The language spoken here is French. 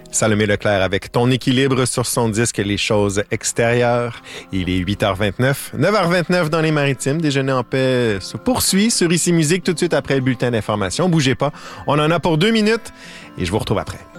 Salomé Leclerc avec Ton équilibre sur son disque Les choses extérieures. Il est 8h29, 9h29 dans les Maritimes. Déjeuner en paix se poursuit sur Ici Musique tout de suite après le bulletin d'information. Bougez pas, on en a pour 2 minutes et je vous retrouve après.